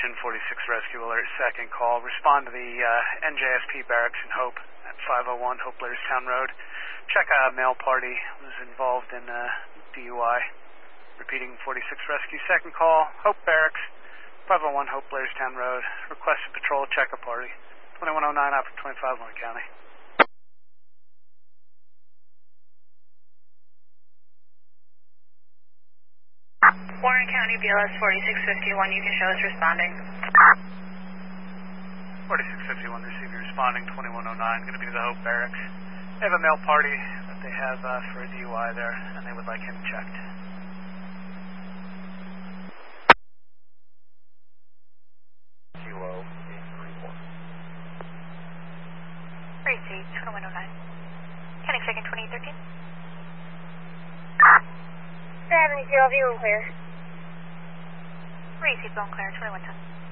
Station 46 Rescue Alert, second call. Respond to the NJSP Barracks in Hope at 501 Hope Blairstown Road. Check a male party was involved in DUI. Repeating 46 Rescue, second call. Hope Barracks, 501 Hope Blairstown Road. Request a patrol, check a party. 2109 out for 25 Warren County. Warren County BLS 4651, you can show us responding. 4651, receiving responding, 2109, going to be to the Hope Barracks. They have a male party that they have for a DUI there, and they would like him checked. Kilo 831. Receive 2109. County second 2813. 70, view and clear. Receive bone clear 2110.